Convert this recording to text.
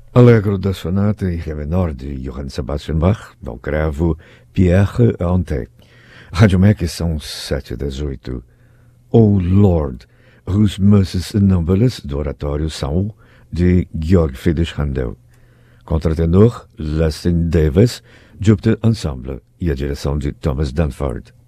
Allegro da sonata in Ré menor de Johann Sebastian Bach, do cravo Pierre Ante. Rádio MEC são 7h18. O Lord, whose mercies are numberless, do oratório São de Georg Friedrich Handel. Contratenor, Leslie Davis, Jupiter Ensemble, e a direção de Thomas Dunford.